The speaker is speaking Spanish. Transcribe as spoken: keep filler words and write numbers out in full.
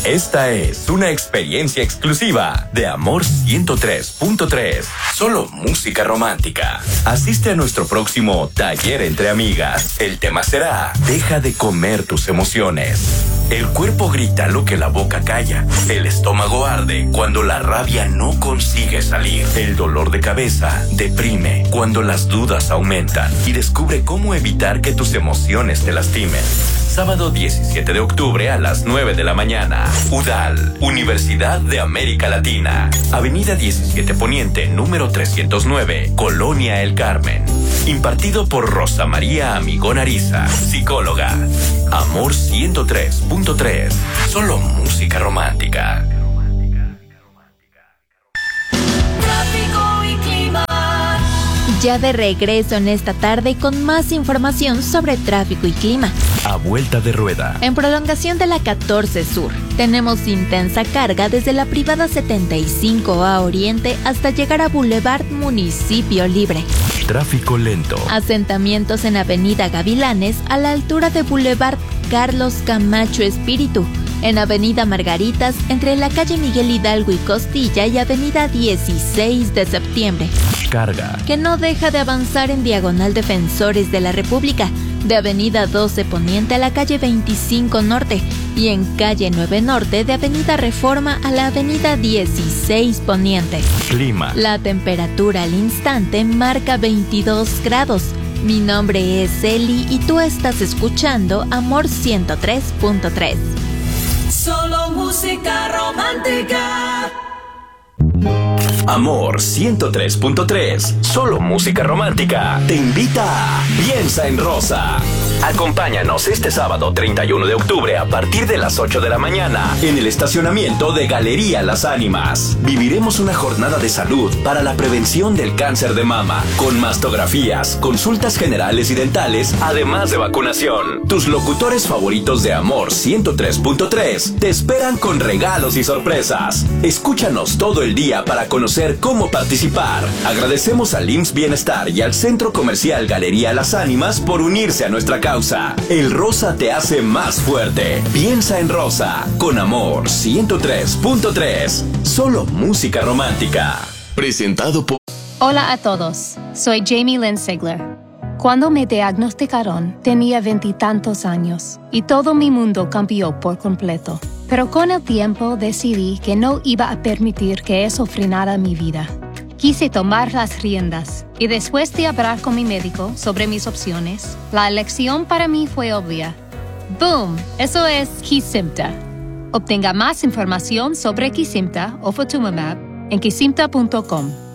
Esta es una experiencia exclusiva de Amor ciento tres punto tres. Solo música romántica. Asiste a nuestro próximo taller entre amigas. El tema será: deja de comer tus emociones. El cuerpo grita lo que la boca calla. El estómago arde cuando la rabia no consigue salir. El dolor de cabeza deprime cuando las dudas aumentan. Y descubre cómo evitar que tus emociones te lastimen. Sábado diecisiete de octubre a las nueve de la mañana. UDAL, Universidad de América Latina. Avenida diecisiete Poniente, número trescientos nueve, Colonia El Carmen. Impartido por Rosa María Amigón Ariza, psicóloga. Amor ciento tres punto tres. Solo música romántica. Tráfico y clima. Ya de regreso en esta tarde con más información sobre tráfico y clima. A vuelta de rueda. En prolongación de la catorce Sur, tenemos intensa carga desde la privada setenta y cinco A Oriente hasta llegar a Boulevard Municipio Libre. Tráfico lento. Asentamientos en Avenida Gavilanes a la altura de Boulevard Carlos Camacho Espíritu. En Avenida Margaritas, entre la calle Miguel Hidalgo y Costilla y Avenida dieciséis de septiembre. Carga. Que no deja de avanzar en Diagonal Defensores de la República, de Avenida doce Poniente a la calle veinticinco Norte y en calle nueve Norte de Avenida Reforma a la Avenida dieciséis Poniente. Clima. La temperatura al instante marca veintidós grados. Mi nombre es Eli y tú estás escuchando Amor ciento tres punto tres. Solo música romántica. Amor ciento tres punto tres. Solo música romántica. Te invita a Piensa en Rosa. Acompáñanos este sábado treinta y uno de octubre a partir de las ocho de la mañana en el estacionamiento de Galería Las Ánimas. Viviremos una jornada de salud para la prevención del cáncer de mama, con mastografías, consultas generales y dentales, además de vacunación. Tus locutores favoritos de Amor ciento tres punto tres te esperan con regalos y sorpresas. Escúchanos todo el día para conocer cómo participar. Agradecemos al I M S S Bienestar y al Centro Comercial Galería Las Ánimas por unirse a nuestra causa. El rosa te hace más fuerte. Piensa en Rosa con Amor ciento tres punto tres. Solo música romántica. Presentado por... Hola a todos, soy Jamie Lynn Sigler. Cuando me diagnosticaron tenía veintitantos años y todo mi mundo cambió por completo. Pero con el tiempo decidí que no iba a permitir que eso frenara mi vida. Quise tomar las riendas y después de hablar con mi médico sobre mis opciones, la elección para mí fue obvia. ¡Boom! Eso es Kesimpta. Obtenga más información sobre Kesimpta o Ofatumumab en kesimpta punto com.